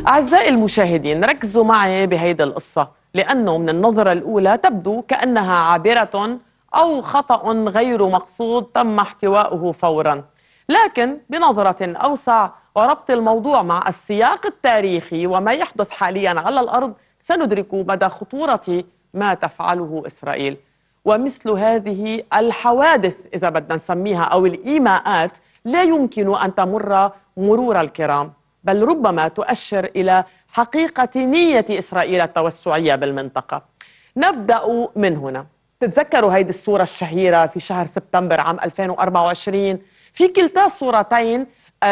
أعزائي المشاهدين، ركزوا معي بهيدي القصة، لأنه من النظرة الأولى تبدو كأنها عابرة أو خطأ غير مقصود تم احتوائه فوراً، لكن بنظرة أوسع وربط الموضوع مع السياق التاريخي وما يحدث حالياً على الأرض سندرك مدى خطورة ما تفعله إسرائيل. ومثل هذه الحوادث إذا بدنا نسميها أو الإيماءات لا يمكن أن تمر مرور الكرام، بل ربما تؤشر إلى حقيقة نية إسرائيل التوسعية بالمنطقة. نبدأ من هنا. تتذكروا هيدي الصورة الشهيرة في شهر سبتمبر عام 2024؟ في كلتا الصورتين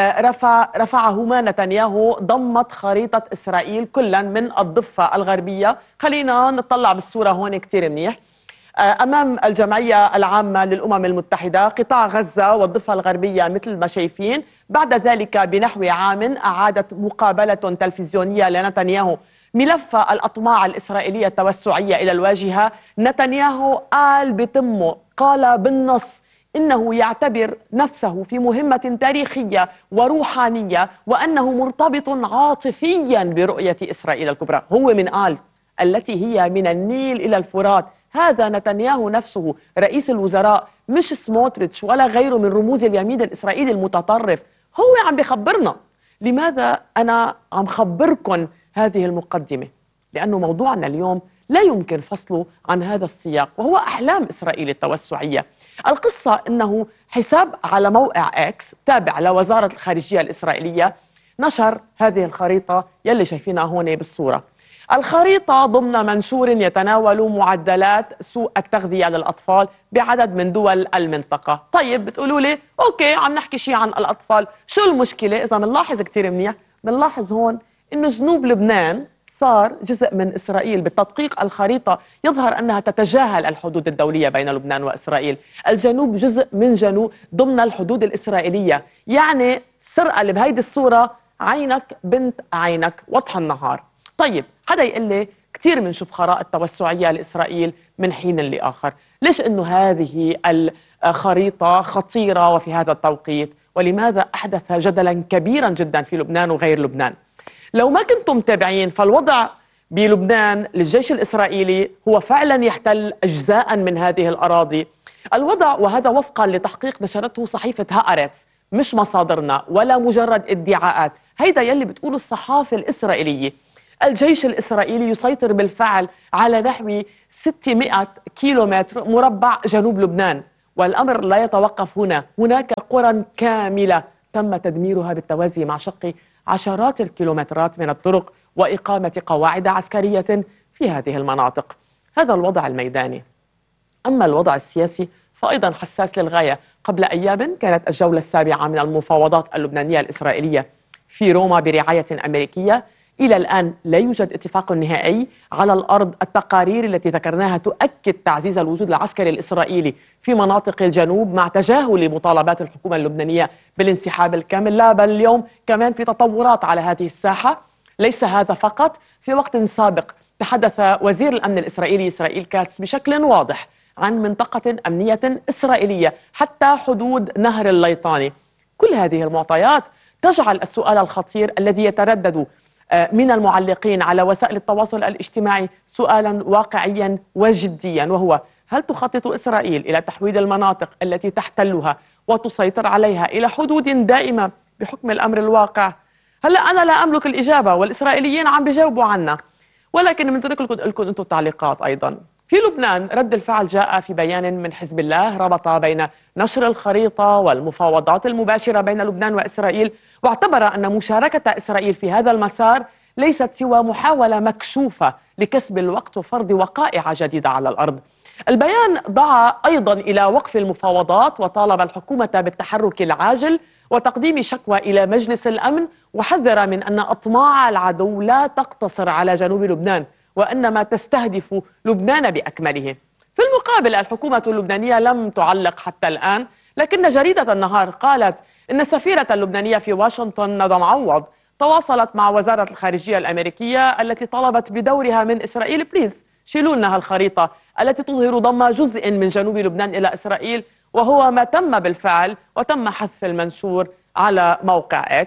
رفعهما نتنياهو ضمت خريطة إسرائيل كلا من الضفة الغربية. خلينا نطلع بالصورة هون كتير منيح. أمام الجمعية العامة للأمم المتحدة قطاع غزة والضفة الغربية مثل ما شايفين. بعد ذلك بنحو عام أعادت مقابلة تلفزيونية لنتنياهو ملف الأطماع الإسرائيلية التوسعية إلى الواجهة. نتنياهو قال بتمه، قال بالنص إنه يعتبر نفسه في مهمة تاريخية وروحانية وأنه مرتبط عاطفيا برؤية إسرائيل الكبرى. هو من قال التي هي من النيل إلى الفرات. هذا نتنياهو نفسه رئيس الوزراء، مش سموتريتش ولا غيره من رموز اليمين الإسرائيلي المتطرف. هو عم بخبرنا. لماذا أنا عم خبركن هذه المقدمة؟ لأنه موضوعنا اليوم لا يمكن فصله عن هذا السياق، وهو أحلام إسرائيل التوسعية. القصة أنه حساب على موقع إكس تابع لوزارة الخارجية الإسرائيلية نشر هذه الخريطة يلي شايفينها هون بالصورة. الخريطة ضمن منشور يتناول معدلات سوء التغذية للأطفال بعدد من دول المنطقة. طيب بتقولوا لي أوكي عم نحكي شيء عن الأطفال، شو المشكلة؟ إذا منلاحظ كتير منيح، منلاحظ هون إنه جنوب لبنان صار جزء من إسرائيل. بالتدقيق الخريطة يظهر أنها تتجاهل الحدود الدولية بين لبنان وإسرائيل. الجنوب جزء من جنوب ضمن الحدود الإسرائيلية. يعني السرقة اللي بهيدي الصورة عينك بنت عينك وضح النهار. طيب حدا يقول لي كثير بنشوف خرائط توسعية لإسرائيل من حين لآخر، ليش إنه هذه الخريطة خطيرة وفي هذا التوقيت؟ ولماذا أحدث جدلا كبيرا جدا في لبنان وغير لبنان؟ لو ما كنتم متابعين فالوضع بلبنان للجيش الإسرائيلي هو فعلا يحتل أجزاء من هذه الأراضي. الوضع، وهذا وفقا لتحقيق نشرته صحيفة هآرتس، مش مصادرنا ولا مجرد ادعاءات، هيدا يلي بتقوله الصحافة الإسرائيلية. الجيش الإسرائيلي يسيطر بالفعل على نحو 600 كيلومتر مربع جنوب لبنان، والأمر لا يتوقف هنا. هناك قرى كاملة تم تدميرها بالتوازي مع شق عشرات الكيلومترات من الطرق وإقامة قواعد عسكرية في هذه المناطق. هذا الوضع الميداني. أما الوضع السياسي فأيضا حساس للغاية. قبل أيام كانت الجولة السابعة من المفاوضات اللبنانية الإسرائيلية في روما برعاية أمريكية. إلى الآن لا يوجد اتفاق نهائي على الأرض. التقارير التي ذكرناها تؤكد تعزيز الوجود العسكري الإسرائيلي في مناطق الجنوب مع تجاهل مطالبات الحكومة اللبنانية بالانسحاب الكامل. لا بل اليوم كمان في تطورات على هذه الساحة. ليس هذا فقط، في وقت سابق تحدث وزير الأمن الإسرائيلي إسرائيل كاتس بشكل واضح عن منطقة أمنية إسرائيلية حتى حدود نهر الليطاني. كل هذه المعطيات تجعل السؤال الخطير الذي يتردد من المعلقين على وسائل التواصل الاجتماعي سؤالا واقعيا وجديا، وهو: هل تخطط إسرائيل إلى تحويل المناطق التي تحتلها وتسيطر عليها إلى حدود دائمة بحكم الأمر الواقع؟ هلا أنا لا أملك الإجابة والإسرائيليين عم بيجاوبوا عنا، ولكن بنترك لكم أنتم التعليقات. أيضا في لبنان رد الفعل جاء في بيان من حزب الله ربط بين نشر الخريطة والمفاوضات المباشرة بين لبنان وإسرائيل، واعتبر أن مشاركة إسرائيل في هذا المسار ليست سوى محاولة مكشوفة لكسب الوقت وفرض وقائع جديدة على الأرض. البيان دعا أيضا إلى وقف المفاوضات وطالب الحكومة بالتحرك العاجل وتقديم شكوى إلى مجلس الأمن، وحذر من أن أطماع العدو لا تقتصر على جنوب لبنان وإنما تستهدف لبنان بأكمله. في المقابل الحكومة اللبنانية لم تعلق حتى الآن، لكن جريدة النهار قالت إن السفيرة اللبنانية في واشنطن ندى معوض تواصلت مع وزارة الخارجية الأمريكية التي طلبت بدورها من إسرائيل: بليز شيلوا لنا هالخريطة التي تظهر ضم جزء من جنوب لبنان إلى إسرائيل، وهو ما تم بالفعل وتم حذف المنشور على موقع إكس.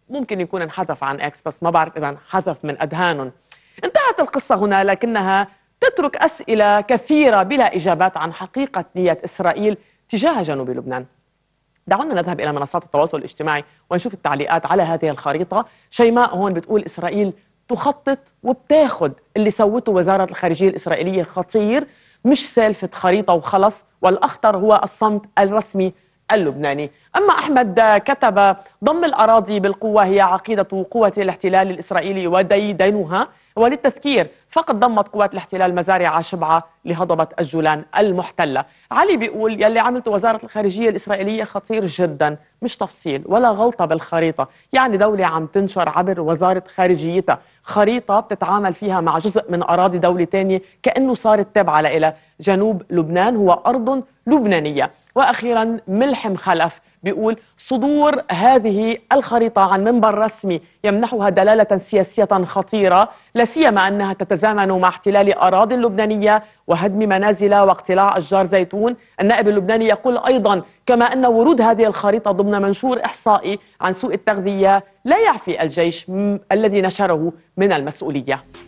ممكن يكون انحذف عن اكس، بس ما بعرف اذا انحذف من اذهانهم. انتهت القصة هنا، لكنها تترك أسئلة كثيرة بلا إجابات عن حقيقة نية إسرائيل تجاه جنوب لبنان. دعونا نذهب إلى منصات التواصل الاجتماعي ونشوف التعليقات على هذه الخريطة. شيماء هون بتقول إسرائيل تخطط وبتاخد، اللي سوته وزارة الخارجية الإسرائيلية خطير، مش سالفة خريطة وخلص، والأخطر هو الصمت الرسمي اللبناني. أما أحمد كتب: ضم الأراضي بالقوة هي عقيدة قوة الاحتلال الإسرائيلي وديدنها، وللتذكير فقد ضمت قوات الاحتلال مزارع شبعة لهضبة الجولان المحتلة. علي بيقول: يلي عملته وزارة الخارجية الإسرائيلية خطير جدا، مش تفصيل ولا غلطة بالخريطة، يعني دولة عم تنشر عبر وزارة خارجيتها خريطة بتتعامل فيها مع جزء من أراضي دولة تانية كأنه صارت تابعة لإلها. جنوب لبنان هو أرض لبنانية. وأخيرا ملحم خلف بيقول: صدور هذه الخريطة عن منبر رسمي يمنحها دلالة سياسية خطيرة، لا سيما أنها تتزامن مع احتلال أراضي لبنانية وهدم منازل واقتلاع أشجار زيتون. النائب اللبناني يقول أيضا: كما أن ورود هذه الخريطة ضمن منشور إحصائي عن سوء التغذية لا يعفي الجيش الذي نشره من المسؤولية.